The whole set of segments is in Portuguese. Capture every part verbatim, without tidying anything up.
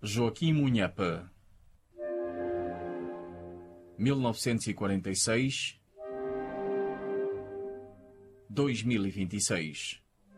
Joaquim Munhapa, mil novecentos e quarenta e seis a dois mil e vinte e seis.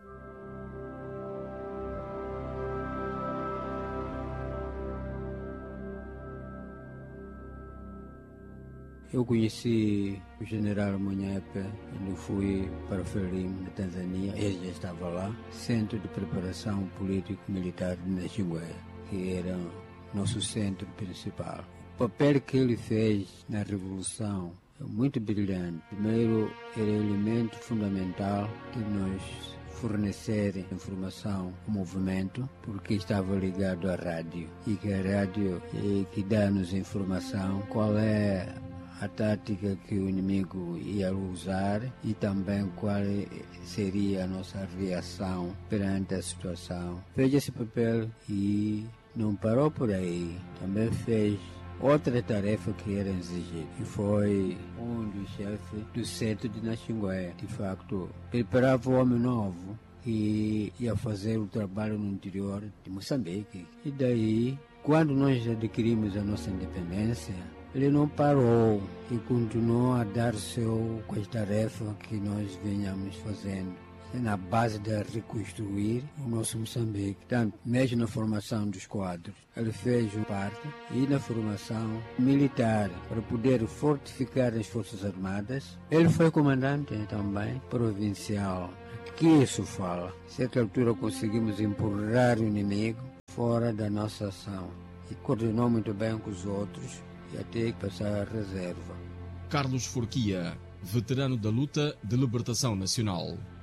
Eu conheci o general Munhapa quando fui para Frelimo, na Tanzânia. Ele já estava lá, Centro de Preparação Político-Militar de Naxingué, que era nosso centro principal. O papel que ele fez na Revolução é muito brilhante. Primeiro, era o elemento fundamental de nós fornecer informação ao movimento, porque estava ligado à rádio, e que a rádio é que dá-nos informação qual é a tática que o inimigo ia usar e também qual seria a nossa reação perante a situação. Fez esse papel e não parou por aí. Também fez outra tarefa que era exigida, e foi um dos chefes do centro de Naxingué. De facto, preparava o homem novo que ia fazer o trabalho no interior de Moçambique. E daí, quando nós adquirimos a nossa independência, ele não parou e continuou a dar seu com as tarefas que nós venhamos fazendo, na base de reconstruir o nosso Moçambique. Portanto, mesmo na formação dos quadros, ele fez parte, e na formação militar, para poder fortificar as Forças Armadas. Ele foi comandante também provincial. Que isso fala? A certa altura conseguimos empurrar o inimigo fora da nossa ação e coordenou muito bem com os outros, e até passar a reserva. Carlos Forquia, veterano da luta de libertação nacional.